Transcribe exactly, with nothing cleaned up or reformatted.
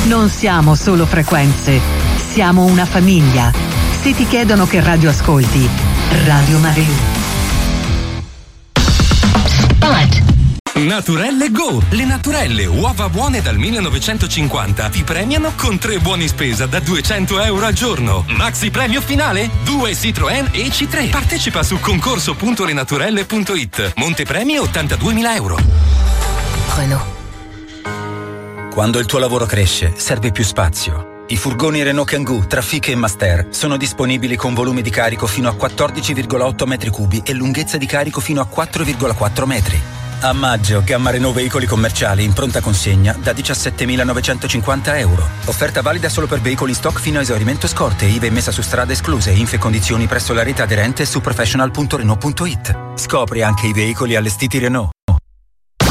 Non siamo solo frequenze, siamo una famiglia. Se ti chiedono che radio ascolti, Radio Marilù. Spot. Naturelle Go! Le Naturelle, uova buone dal millenovecentocinquanta, ti premiano con tre buoni spesa da duecento euro al giorno. Maxi premio finale? Due Citroën E C tre. Partecipa su concorso punto lenaturelle punto it. Montepremi ottantaduemila euro. Renault. Quando il tuo lavoro cresce, serve più spazio. I furgoni Renault Kangoo, Trafic e Master sono disponibili con volume di carico fino a quattordici virgola otto metri cubi e lunghezza di carico fino a quattro virgola quattro metri. A maggio, gamma Renault veicoli commerciali in pronta consegna da diciassettemilanovecentocinquanta euro. Offerta valida solo per veicoli in stock fino a esaurimento scorte, I V A messa su strada escluse, info e condizioni presso la rete aderente su professional punto renault punto it. Scopri anche i veicoli allestiti Renault.